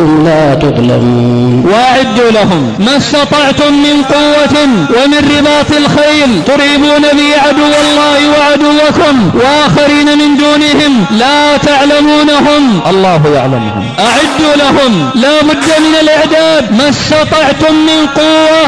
وأنتم لا تظلمون. وأعدوا لهم ما استطعتم من قوة ومن رباط الخيل ترهبون به عدو الله وعدوكم وآخرين من دونهم لا تعلمونهم الله يعلمهم. أعدوا لهم، لا بد من الإعداد ما استطعتم من قوة.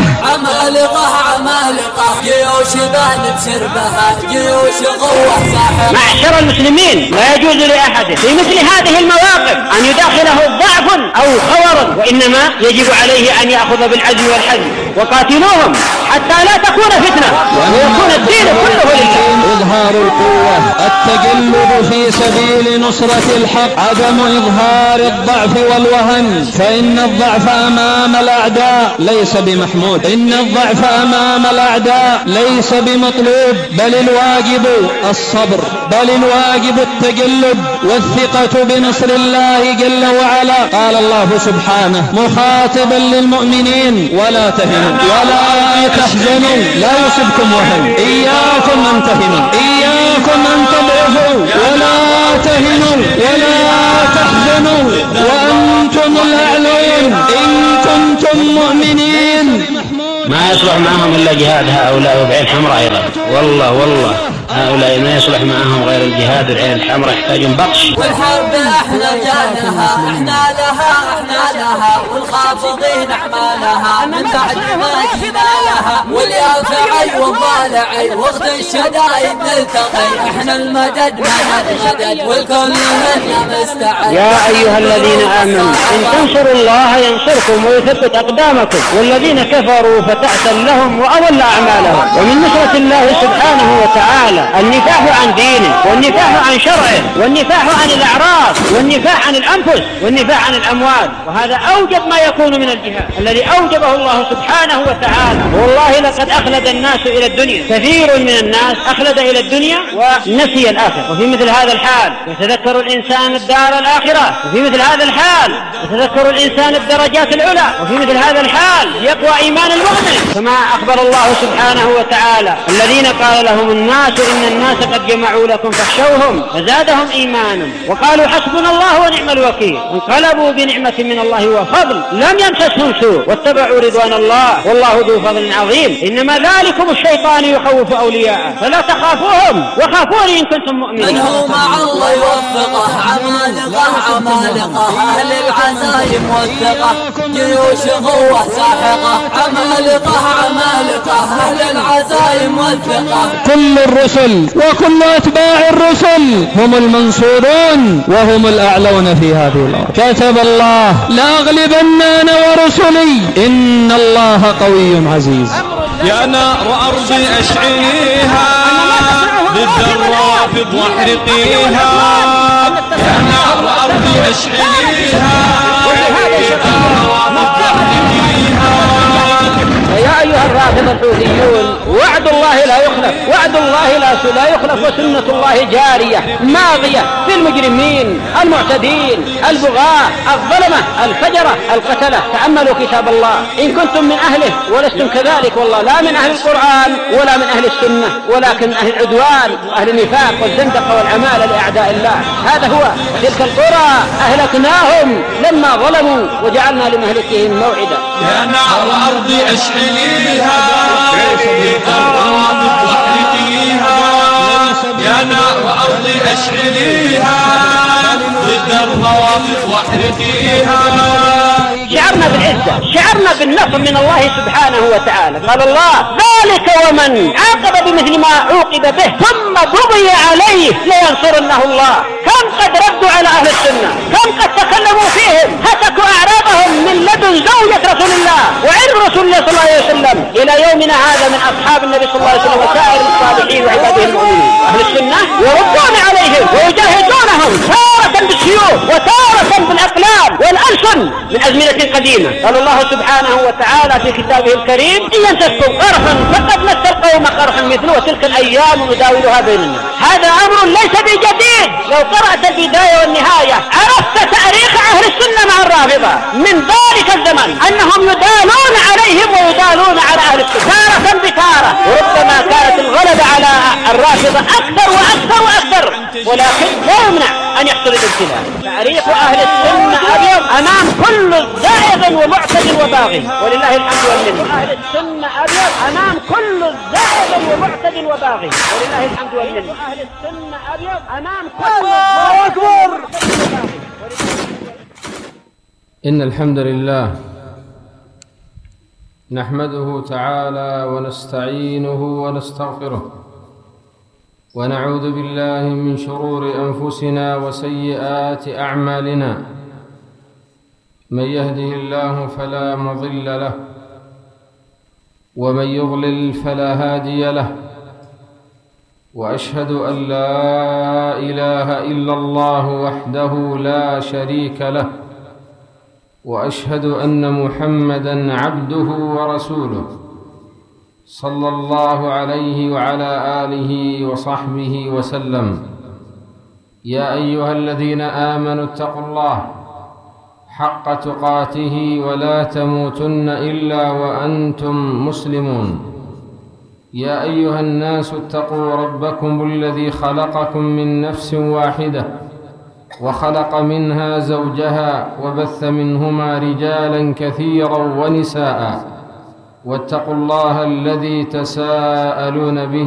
عمالقة جيوش بان بسربها جيوش قوة صاحبة. معشر المسلمين، لا يجوز لأحد في مثل هذه المواقف أن يداخله ضعف أو خور، وإنما يجب عليه أن يأخذ بالعزم والحزم. وقاتلوهم حتى لا تكون فتنة ويكون الدين كله لله. إظهار القوة، التجلد في سبيل نصرة الحق، عدم إظهار الضعف والوهن، فإن الضعف أمام الأعداء ليس بمحمود، إن الضعف أمام الأعداء ليس بمطلوب، بل الواجب الصبر، بل الواجب التجلد والثقة بنصر الله جل وعلا. قال الله سبحانه مخاطبا للمؤمنين ولا تهنوا ولا تحزنوا، لا يصبكم وهن، إياكم أن تهنوا، إياكم أن تضعفوا، ولا تهنوا ولا تحزنوا وأنتم الأعلون إن كنتم مؤمنين. ما يصلح معهم إلا جهاد هؤلاء وبعين الحمراء أيضا. والله هؤلاء ما يصلح معهم غير الجهاد والعين الحمراء، يحتاجون بطش. والحرب احنا جانها احنا لها والخافضين احمالها من بعد ما جينا لها، واليافعي والضالعي وقت الشدائد نلتقي، احنا المدد مدد والكل منا مستعد. يا أيها الذين آمنوا إن تنصروا الله ينصركم ويثبت أقدامكم، والذين كفروا فتعسا لهم وأضل أعمالهم. ومن نصرة الله سبحانه وتعالى النفاح عن دينه، والنفاح عن شرعه، والنفاح عن الأعراض، والنفاح عن الأنفس، والنفاح عن الأموال. وهذا أوجب ما يكون من الجهاد الذي أوجبه الله سبحانه وتعالى. والله لقد أخلد الناس إلى الدنيا، كثير من الناس أخلد إلى الدنيا ونسي الآخرة. وفي مثل هذا الحال يتذكر الإنسان الدار الآخرة، وفي مثل هذا الحال يتذكر الإنسان الدرجات العلى، وفي مثل هذا الحال يقوى إيمان المؤمن، كما أخبر الله سبحانه وتعالى الذين قال لهم الناس إن الناس قد جمعوا لكم فاخشوهم فزادهم إيمانا وقالوا حسبنا الله ونعم الوكيل، انقلبوا بنعمة من الله وفضل لم يمسسهم سوء واتبعوا رضوان الله والله ذو فضل عظيم. إنما ذلكم الشيطان يخوف أولياءه فلا تخافوهم وخافوني إن كنتم مؤمنين. من هو مع الله يوفقه عمالقة أهل العزايم والثقة جيوش قوة ساحقة، عمالقة أهل العزايم والثقة. كل الرسل وكل أتباع الرسل هم المنصورون وهم الأعلون في هذه الأرض. كتب الله لأغلبن أنا ورسلي إن الله قوي عزيز. يا نار أرضي أشعليها ضد الرافض واحرقيها، يا نار أرضي أشعليها ضد الرافض واحرقيها. يا أيها الرافض الحوثيون وعد الله لا يخلف، وعد الله لا يخلف، وسنة الله جارية ماضية في المجرمين المعتدين البغاة الظلمة الفجرة القتلة. تأملوا كتاب الله إن كنتم من أهله ولستم كذلك، والله لا من أهل القرآن ولا من أهل السنة، ولكن أهل العدوان وأهل النفاق والزندقة والعمالة لأعداء الله. هذا هو. تلك القرى أهلكناهم لما ظلموا وجعلنا لمهلكهم موعدا. يا نار أرضي أشعليها ضد الرافض واحرقيها، يا نار أرضي أشعليها ضد الروافض واحرقيها. شعرنا بالعزة، شعرنا بالنصر من الله سبحانه وتعالى. قال الله ذلك ومن عاقب بمثل ما عوقب به ثم بغي عليه لينصرنه الله. كم قد ردوا على أهل السنة، كم قد تكلموا فيهم، هتكوا أعراضهم من لدن زوجة رسول الله وعرض رسول الله صلى الله عليه وسلم إلى يومنا هذا من أصحاب النبي صلى الله عليه وسلم وسائر الصالحين وعباده المؤمنين. أهل السنة يردون عليهم ويجاهدونهم تارة بالسيوف وتارة بالأقلام والألسن من أزمنة قديمة. قال الله سبحانه وتعالى في كتابه الكريم إن يمسسكم قرح فقد مس القوم قرح مثله وتلك الأيام نداولها بين الناس. هذا أمر ليس بجديد، لو قرأت البداية والنهاية عرفت تاريخ أهل السنة مع الرافضة من ذلك الزمن أنهم يدالون عليهم ويدالون على أهل السنة تارة بتارة، وربما كانت الغلبة على الرافضة أكثر وأكثر، ولكن لا يمنع أن يحصل الابتلاء. تعريف أهل السنة اليوم أمام أمام كل زائغ ومعتد وباغي، ولله الحمد والمنة. أهل السنة أبيض أمام كل زائغ ومعتد وباغي، ولله الحمد والمنة. أهل السنة أبيض أمام كل زائغ ومعتد وباغي. إن الحمد لله نحمده تعالى ونستعينه ونستغفره، ونعوذ بالله من شرور أنفسنا وسيئات أعمالنا. من يهده الله فلا مضل له، ومن يضلل فلا هادي له. وأشهد أن لا إله إلا الله وحده لا شريك له، وأشهد أن محمدًا عبده ورسوله صلى الله عليه وعلى آله وصحبه وسلم. يا أيها الذين آمنوا اتقوا الله حق تقاته ولا تموتن إلا وأنتم مسلمون. يا أيها الناس اتقوا ربكم الذي خلقكم من نفس واحدة وخلق منها زوجها وبث منهما رجالا كثيرا ونساء، واتقوا الله الذي تساءلون به